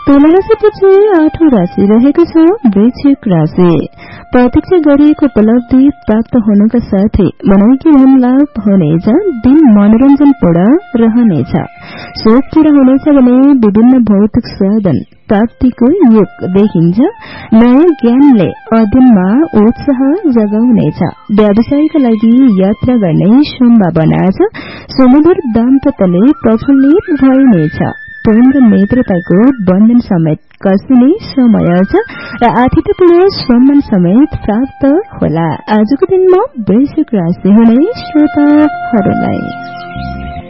तुला राशिपछि 8औं राशि रहेको छ वृश्चिक राशि। प्रतीक्षा गरिएको उपलब्धि प्राप्त हुनुका साथै मनैकी धन लाभ हुनेछ। दिन मनोरञ्जनपूर्ण रहनेछ। शोक पूरा हुनेछ भने विभिन्न भौतिक साधन प्राप्तिको योग देखिन्छ। नयाँ ज्ञानले अध्ययनमा उत्साह जगाउनेछ। व्यवसायका लागि यात्रा गर्ने सम्भावना छ। सुमधुर दाम्पत्यले प्रफुल्लित भइनेछ। प्रेम र मित्रताको बन्धन समेत कसिने समय छ र आतिथ्यपूर्ण सम्मान समेत प्राप्त होला। आजको दिनमा वृश्चिक राशि हुने श्रोताहरूलाई